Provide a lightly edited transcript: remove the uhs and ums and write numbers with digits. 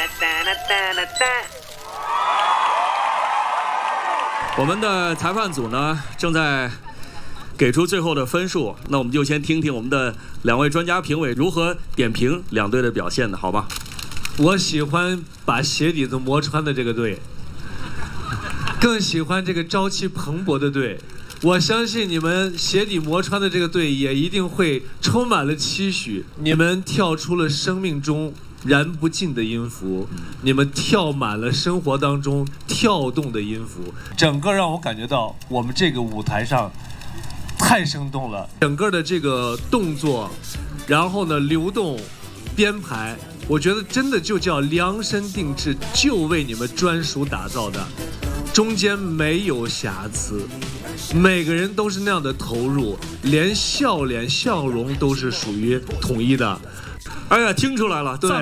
我们的裁判组呢正在给出最后的分数，那我们就先听听我们的2位专家评委如何点评两队的表现的，好吧？ 我喜欢把鞋底子磨穿的这个队，更喜欢这个朝气蓬勃的队。我相信你们鞋底磨穿的这个队也一定会充满了期许。你们跳出了生命中燃不尽的音符，你们跳满了生活当中跳动的音符，整个让我感觉到我们这个舞台上太生动了。整个的这个动作，然后呢流动编排，我觉得真的就叫量身定制，就为你们专属打造的，中间没有瑕疵，每个人都是那样的投入，连笑脸笑容都是属于统一的。 哎呀，听出来了， 对。